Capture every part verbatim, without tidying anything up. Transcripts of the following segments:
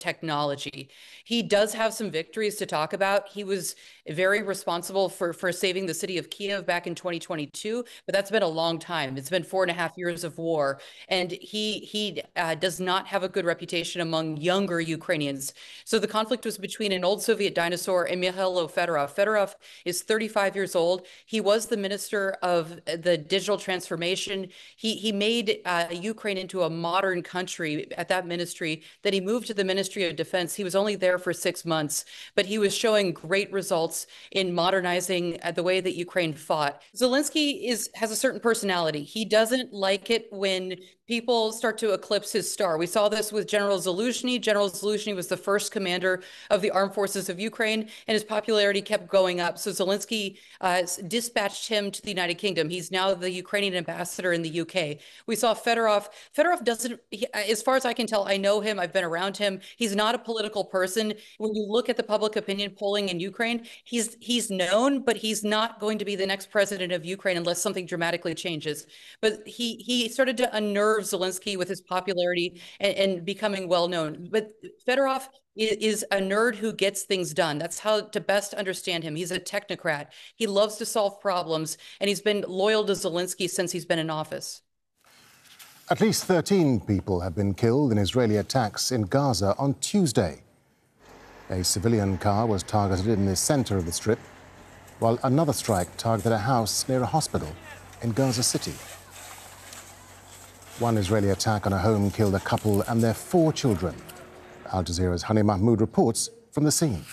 technology. He does have some victories to talk about. He was very responsible for, for saving the city of Kiev back in twenty twenty-two, but that's been a long time. It's been four and a half years of war, and he he uh, does not have a good reputation among younger Ukrainians. So the conflict was between an old Soviet dinosaur and Mikhailo Fedorov. Fedorov is thirty-five years old. He was the minister of the digital transformation. He he made uh, Ukraine into a modern country at that ministry. Then he moved to the Ministry of Defense. He was only there for six months, but he was showing great results in modernizing the way that Ukraine fought. Zelensky is has a certain personality. He doesn't like it when people start to eclipse his star. We saw this with General Zaluzhny. General Zaluzhny was the first commander of the armed forces of Ukraine, and his popularity kept going up. So Zelensky uh, dispatched him to the United Kingdom. He's now the Ukrainian ambassador in the U K. We saw Fedorov. Fedorov doesn't, he, as far as I can tell, I know him, I've been around him. He's not a political person. When you look at the public opinion polling in Ukraine, he's he's known, but he's not going to be the next president of Ukraine unless something dramatically changes. But he he started to unnerve Zelensky with his popularity and, and becoming well known. But Fedorov is, is a nerd who gets things done. That's how to best understand him. He's a technocrat. He loves to solve problems, and he's been loyal to Zelensky since he's been in office. At least thirteen people have been killed in Israeli attacks in Gaza on Tuesday. A civilian car was targeted in the center of the Strip, while another strike targeted a house near a hospital in Gaza City. One Israeli attack on a home killed a couple and their four children. Al Jazeera's Hani Mahmoud reports from the scene.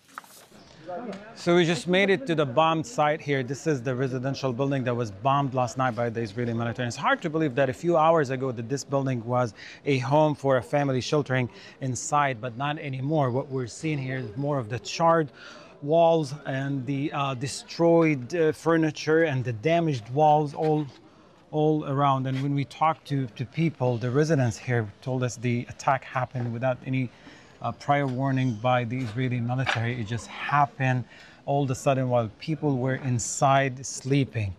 So we just made it to the bombed site here. This is the residential building that was bombed last night by the Israeli military. It's hard to believe that a few hours ago that this building was a home for a family sheltering inside, but not anymore. What we're seeing here is more of the charred walls and the uh, destroyed uh, furniture and the damaged walls all all around. And when we talked to, to people, the residents here told us the attack happened without any uh, prior warning by the Israeli military. It just happened all of a sudden while people were inside sleeping.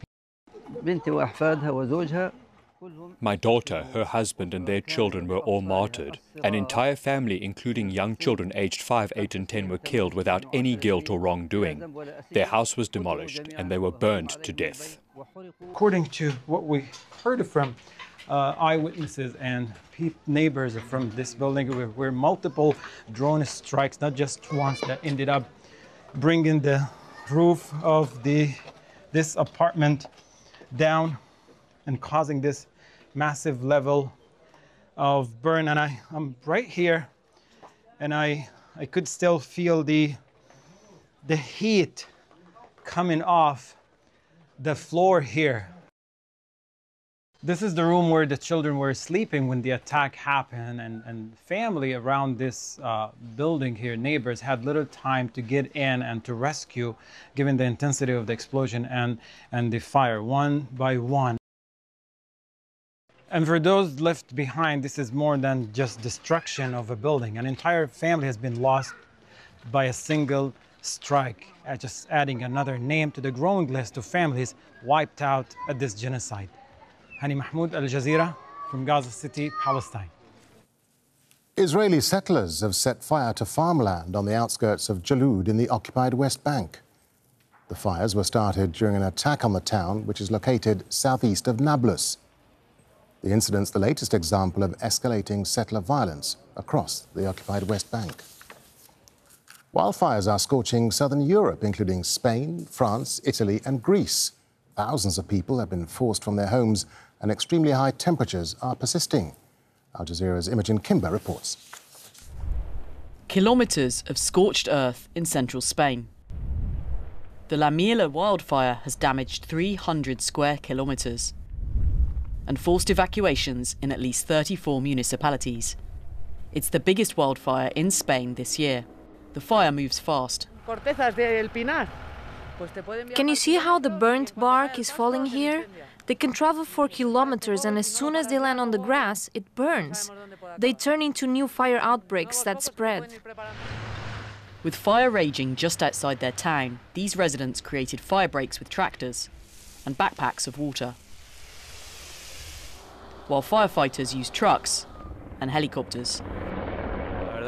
My daughter, her husband and their children were all martyred. An entire family, including young children aged five, eight and ten, were killed without any guilt or wrongdoing. Their house was demolished and they were burned to death. According to what we heard from uh, eyewitnesses and neighbors from this building, there were multiple drone strikes, not just once, that ended up bringing the roof of the this apartment down and causing this massive level of burn. And I, I'm right here, and I, I could still feel the, the heat coming off the floor here. This is the room where the children were sleeping when the attack happened, and, and family around this uh, building here, neighbors, had little time to get in and to rescue, given the intensity of the explosion and, and the fire, one by one. And for those left behind, this is more than just destruction of a building. An entire family has been lost by a single strike, uh, just adding another name to the growing list of families wiped out at this genocide. Hani Mahmoud, Al Jazeera, from Gaza City, Palestine. Israeli settlers have set fire to farmland on the outskirts of Jalud in the occupied West Bank. The fires were started during an attack on the town, which is located southeast of Nablus. The incident's the latest example of escalating settler violence across the occupied West Bank. Wildfires are scorching southern Europe, including Spain, France, Italy and Greece. Thousands of people have been forced from their homes and extremely high temperatures are persisting. Al Jazeera's Imogen Kimber reports. Kilometres of scorched earth in central Spain. The La Miela wildfire has damaged three hundred square kilometres and forced evacuations in at least thirty-four municipalities. It's the biggest wildfire in Spain this year. The fire moves fast. Can you see how the burnt bark is falling here? They can travel for kilometers, and as soon as they land on the grass, it burns. They turn into new fire outbreaks that spread. With fire raging just outside their town, these residents created fire breaks with tractors and backpacks of water, while firefighters used trucks and helicopters.